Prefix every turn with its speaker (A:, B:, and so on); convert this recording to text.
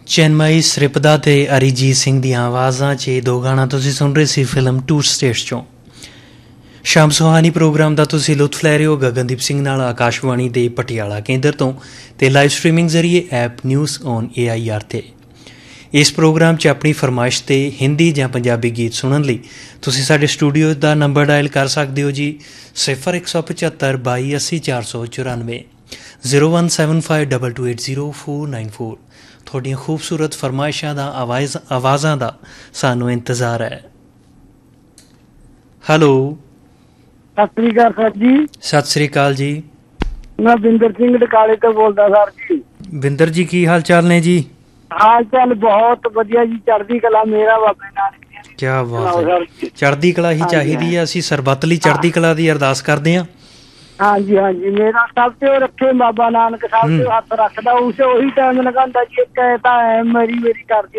A: ਚੈਨਮਈ ਸ੍ਰਿਪਦਾ ਤੇ ਅਰੀਜੀਤ ਸਿੰਘ ਦੀਆਂ ਆਵਾਜ਼ਾਂ 'ਚ ਇਹ ਦੋ ਗਾਣਾ ਤੁਸੀਂ ਸੁਣ ਰਹੇ ਸੀ ਫਿਲਮ ਟੂ ਸਟੇਟਸ 'ਚੋਂ। ਸ਼ਾਮ ਸੁਹਾਨੀ ਪ੍ਰੋਗਰਾਮ ਦਾ ਤੁਸੀਂ ਲੁਤਫ ਲੈ ਰਹੇ ਹੋ ਗਗਨਦੀਪ ਸਿੰਘ ਨਾਲ ਆਕਾਸ਼ਵਾਣੀ ਦੇ ਪਟਿਆਲਾ ਕੇਂਦਰ ਤੋਂ ਅਤੇ ਲਾਈਵ ਸਟਰੀਮਿੰਗ ਜ਼ਰੀਏ ਐਪ ਨਿਊਜ਼ ਔਨ AIR 'ਤੇ। ਇਸ ਪ੍ਰੋਗਰਾਮ 'ਚ ਆਪਣੀ ਫਰਮਾਇਸ਼ 'ਤੇ ਹਿੰਦੀ ਜਾਂ ਪੰਜਾਬੀ ਗੀਤ ਸੁਣਨ ਲਈ ਤੁਸੀਂ ਸਾਡੇ ਸਟੂਡੀਓ ਦਾ ਨੰਬਰ ਡਾਇਲ ਕਰ ਸਕਦੇ ਹੋ ਜੀ 0175 22 80 494 01752280 ਤੁਹਾਡੀਆਂ ਖੂਬਸੂਰਤ ਫਰਮਾਇਸ਼ਾਂ ਦਾ ਆਵਾਜ਼ਾਂ ਦਾ ਸਾਨੂੰ ਇੰਤਜ਼ਾਰ ਹੈ। ਹੈਲੋ,
B: ਸਤਿ ਸ੍ਰੀ ਅਕਾਲ ਸਰ ਜੀ।
A: ਸਤਿ ਸ੍ਰੀ ਅਕਾਲ ਜੀ।
B: ਮੈਂ ਬਿੰਦਰ ਸਿੰਘ ਡਕਾਲੇ ਤੋਂ ਬੋਲਦਾ ਸਰ ਜੀ।
A: ਬਿੰਦਰ ਜੀ, ਕੀ ਹਾਲ ਚਾਲ ਨੇ ਜੀ?
B: ਹਾਲ ਚਾਲ ਬਹੁਤ ਵਧੀਆ ਜੀ, ਚੜ੍ਹਦੀ ਕਲਾ ਮੇਰਾ ਬਾਬੇ ਨਾਲ।
A: ਕਿਆ ਬਾਤ ਹੈ, ਚੜ੍ਹਦੀ ਕਲਾ ਹੀ ਚਾਹੀਦੀ ਹੈ। ਅਸੀਂ ਸਰਬੱਤ ਲਈ ਚੜ੍ਹਦੀ ਕਲਾ ਦੀ ਅਰਦਾਸ ਕਰਦੇ ਹਾਂ।
B: ਹਾਂਜੀ ਹਾਂਜੀ, ਮੇਰਾ ਸਭ ਤੇ ਰੱਖੇ ਬਾਬਾ ਨਾਨਕ, ਸਭ ਤੇ ਹੱਥ ਰੱਖਦਾ, ਉਹੀ ਟਾਈਮ ਲਗਾਉਂਦਾ ਜੀ। ਇੱਕ ਤਾਂ ਮੇਰੀ ਕਰਦੀ